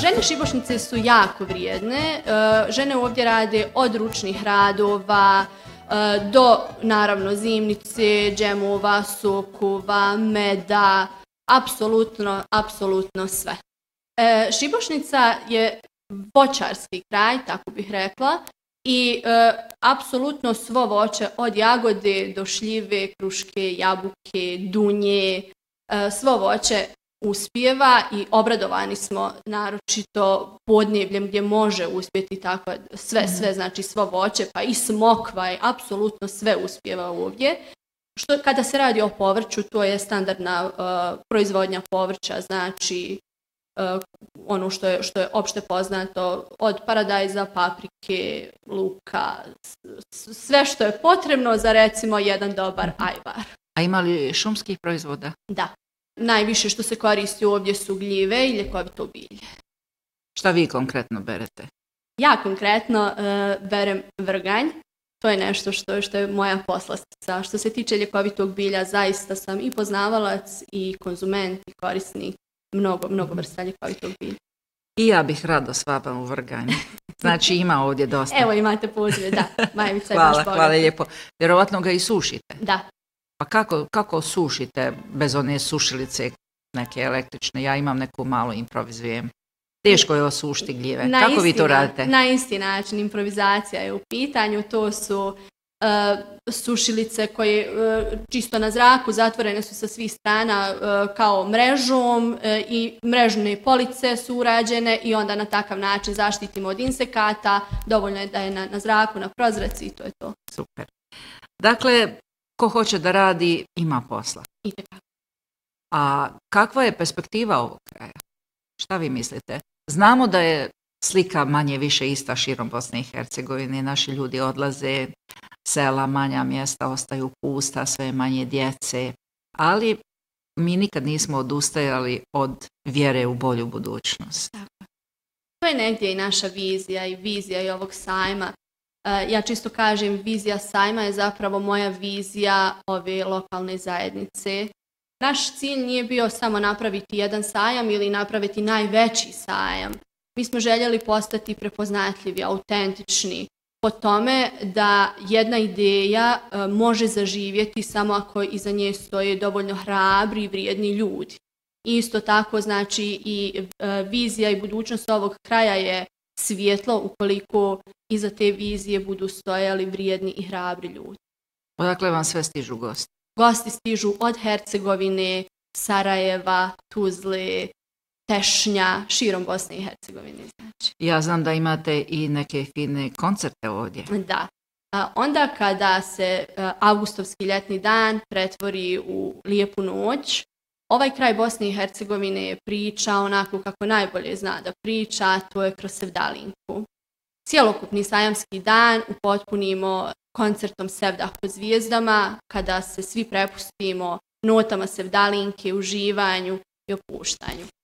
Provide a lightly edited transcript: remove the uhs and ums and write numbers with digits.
Žene Šibošnice su jako vrijedne. Žene ovdje rade od ručnih radova do, naravno, zimnice, džemova, sokova, meda, apsolutno sve. Šibošnica je voćarski kraj, tako bih rekla, i apsolutno svo voće od jagode do šljive, kruške, jabuke, dunje, svo voće uspijeva i obradovani smo naročito podnebljem gdje može uspjeti tako sve, znači svo voće, pa i smokva i apsolutno sve uspijeva ovdje. Kada se radi o povrću, to je standardna proizvodnja povrća, znači ono što je opšte poznato od paradajza, paprike, luka, sve što je potrebno za recimo jedan dobar ajvar. A ima li šumskih proizvoda? Da. Najviše što se koristi ovdje su gljive i ljekovito bilje. Šta vi konkretno berete? Ja konkretno berem vrganj. To je nešto što je moja poslastica. Što se tiče ljekovitog bilja, zaista sam i poznavalac i konzument i korisnik mnogo vrsta ljekovitog bilja. I ja bih rado s vama u vrganju. Znači ima ovdje dosta. Evo imate pozive, da. Majevica je baš bogata. Hvala lijepo. Vjerovatno ga i sušite. Da. Pa kako sušite bez one sušilice neke električne? Ja imam neku malo improvizujem. Teško je osušiti gljive. Kako vi to radite? Na isti način improvizacija je u pitanju. To su sušilice koje čisto na zraku zatvorene su sa svih strana kao mrežom i mrežne police su urađene i onda na takav način zaštitimo od insekata. Dovoljno je da je na zraku, na prozraci i to je to. Super. Dakle, ko hoće da radi, ima posla. Itekako. A kakva je perspektiva ovog kraja? Šta vi mislite? Znamo da je slika manje više ista širom Bosne i Hercegovine. Naši ljudi odlaze, sela, manja mjesta ostaju pusta, sve manje djece. Ali mi nikad nismo odustajali od vjere u bolju budućnost. Tako. To je negdje i naša vizija i vizija i ovog sajma. Ja čisto kažem, vizija sajma je zapravo moja vizija ove lokalne zajednice. Naš cilj nije bio samo napraviti jedan sajam ili napraviti najveći sajam. Mi smo željeli postati prepoznatljivi, autentični po tome da jedna ideja može zaživjeti samo ako iza nje stoje dovoljno hrabri i vrijedni ljudi. Isto tako znači i vizija i budućnost ovog kraja je svjetlo ukoliko iza te vizije budu stojali vrijedni i hrabri ljudi. Odakle vam sve stižu gosti? Gosti stižu od Hercegovine, Sarajeva, Tuzle, Tešnja, širom Bosne i Hercegovine. Znači. Ja znam da imate i neke fine koncerte ovdje. Da. Onda kada se avgustovski ljetni dan pretvori u lijepu noć, ovaj kraj Bosne i Hercegovine priča onako kako najbolje zna da priča, to je kroz Sevdalinku. Cijelokupni sajamski dan upotpunimo koncertom Sevdah pod zvijezdama, kada se svi prepustimo notama Sevdalinke, uživanju i opuštanju.